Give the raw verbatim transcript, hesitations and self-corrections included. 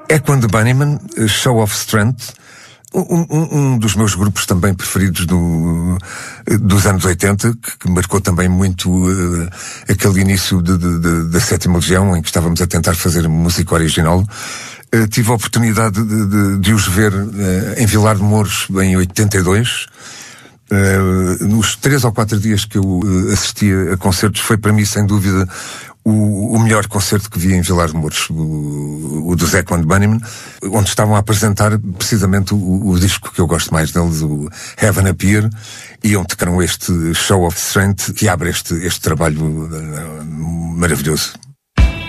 Echo and the Bunnymen, Show of Strength, um, um, um dos meus grupos também preferidos do, dos anos oitenta, que, que marcou também muito uh, aquele início de, de, de, da Sétima Legião, em que estávamos a tentar fazer música original. Uh, tive a oportunidade de, de, de os ver uh, em Vilar de Mouros em oitenta e dois. Uh, nos três ou quatro dias que eu uh, assistia a concertos, foi para mim, sem dúvida, o, o melhor concerto que vi em Vilar de Mouros, o, o do Echo and the Bunnymen, onde estavam a apresentar precisamente o, o disco que eu gosto mais deles, o Heaven Appear, e onde tocaram este Show of Strength, que abre este, este trabalho uh, maravilhoso.